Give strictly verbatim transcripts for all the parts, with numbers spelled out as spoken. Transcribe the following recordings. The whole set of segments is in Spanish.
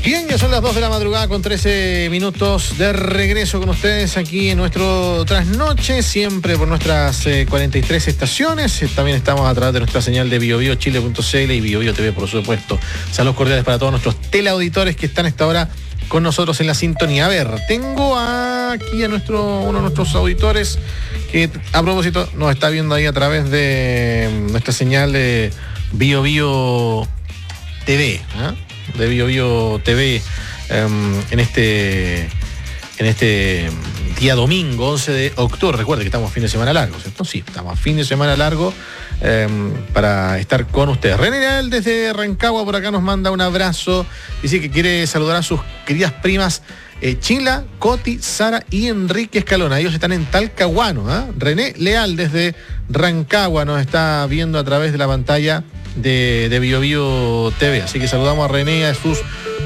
Bien, ya son las dos de la madrugada con trece minutos de regreso con ustedes aquí en nuestro trasnoche, siempre por nuestras eh, cuarenta y tres estaciones. Eh, también estamos a través de nuestra señal de bio bio chile punto c l y Bio Bio T V, por supuesto. Saludos cordiales para todos nuestros teleauditores que están a esta hora con nosotros en la sintonía. A ver, tengo aquí a nuestro uno de nuestros auditores que a propósito nos está viendo ahí a través de nuestra señal de Bio Bio T V, ¿eh? de Bio Bio T V um, en este en este día domingo once de octubre. Recuerde que estamos fin de semana largo, ¿cierto? Sí, estamos fin de semana largo um, para estar con ustedes. René Leal desde Rancagua por acá nos manda un abrazo, dice que quiere saludar a sus queridas primas eh, Chila, Coti, Sara y Enrique Escalona. Ellos están en Talcahuano, ¿eh? René Leal desde Rancagua nos está viendo a través de la pantalla de, de Bio Bio T V, así que saludamos a René y a sus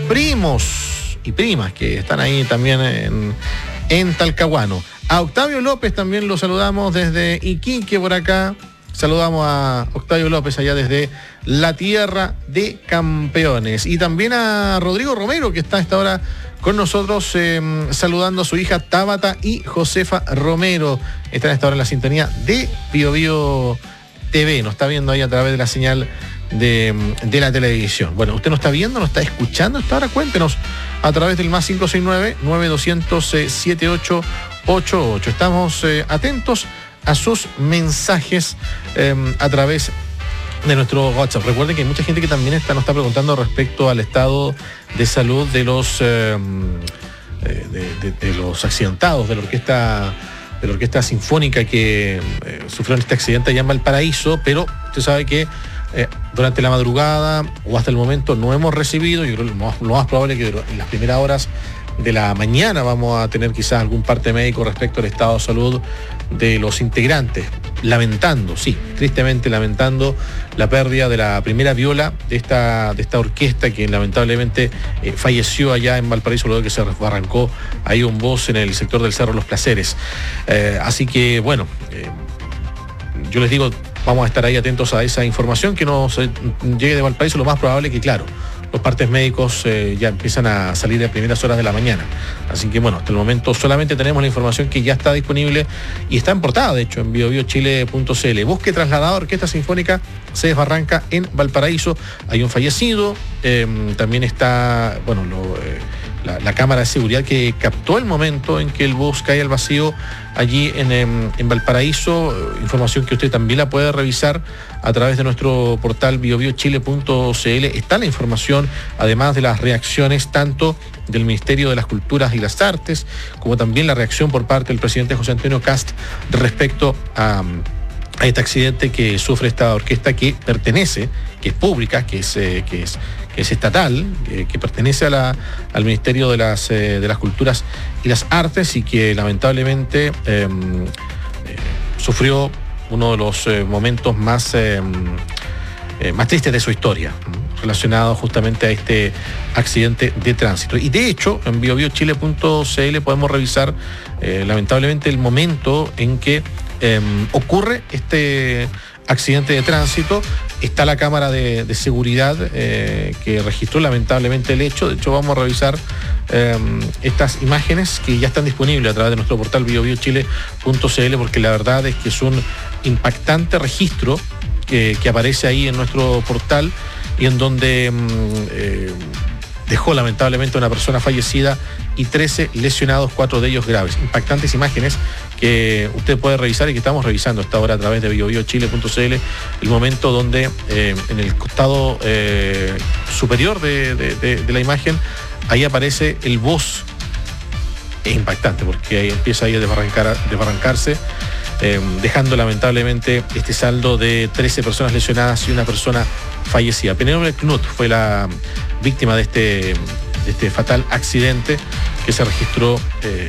primos y primas que están ahí también en, en Talcahuano. A Octavio López también lo saludamos desde Iquique por acá. Saludamos a Octavio López allá desde la tierra de campeones. Y también a Rodrigo Romero, que está a esta hora con nosotros, eh, saludando a su hija Tabata y Josefa Romero. Están a esta hora en la sintonía de Bio Bio T V. Nos está viendo ahí a través de la señal de, de la televisión. Bueno, usted nos está viendo, nos está escuchando hasta ahora. Cuéntenos a través del más cinco seis nueve, nueve dos cero cero, siete ocho ocho ocho. Estamos eh, atentos a sus mensajes eh, a través de nuestro WhatsApp. Recuerden que hay mucha gente que también está, nos está preguntando respecto al estado de salud de los eh, de, de, de los accidentados de la orquesta de la orquesta sinfónica que eh, sufrieron este accidente allá en Valparaíso, pero usted sabe que eh, durante la madrugada o hasta el momento no hemos recibido, yo creo que lo más, lo más probable es que en las primeras horas de la mañana vamos a tener quizás algún parte médico respecto al estado de salud de los integrantes, lamentando, sí, tristemente lamentando la pérdida de la primera viola de esta, de esta orquesta que lamentablemente eh, falleció allá en Valparaíso luego de que se arrancó ahí un bus en el sector del Cerro Los Placeres. Eh, así que bueno, eh, yo les digo, vamos a estar ahí atentos a esa información que nos eh, llegue de Valparaíso. Lo más probable que, claro, los partes médicos eh, ya empiezan a salir a primeras horas de la mañana. Así que bueno, hasta el momento solamente tenemos la información que ya está disponible y está en portada, de hecho, en bio bio chile punto c l. Busque trasladado Orquesta Sinfónica se desbarranca en Valparaíso. Hay un fallecido, eh, también está, bueno, lo, eh, la, la cámara de seguridad que captó el momento en que el bus cae al vacío allí en, en, en Valparaíso, información que usted también la puede revisar a través de nuestro portal bio bio chile punto c l. Está la información, además de las reacciones tanto del Ministerio de las Culturas y las Artes, como también la reacción por parte del presidente José Antonio Kast respecto a, a este accidente que sufre esta orquesta que pertenece, que es pública, que es, eh, que es, que es estatal, eh, que pertenece a la, al Ministerio de las, eh, de las Culturas y las Artes y que lamentablemente eh, eh, sufrió uno de los eh, momentos más, eh, eh, más tristes de su historia, relacionado justamente a este accidente de tránsito. Y de hecho, en bio bio chile punto c l podemos revisar eh, lamentablemente el momento en que eh, ocurre este accidente de tránsito. Está la cámara de, de seguridad eh, que registró lamentablemente el hecho. De hecho, vamos a revisar eh, estas imágenes que ya están disponibles a través de nuestro portal bio bio chile punto c l, porque la verdad es que es un impactante registro que, que aparece ahí en nuestro portal y en donde eh, dejó lamentablemente una persona fallecida y trece lesionados, cuatro de ellos graves. Impactantes imágenes que usted puede revisar y que estamos revisando hasta ahora a través de bio bio chile punto c l, el momento donde eh, en el costado eh, superior de, de, de, de la imagen, ahí aparece el bus. Es impactante porque ahí empieza ahí a desbarrancar, a desbarrancarse, eh, dejando lamentablemente este saldo de trece personas lesionadas y una persona fallecida. Penélope Knut fue la víctima de este, de este fatal accidente que se registró eh,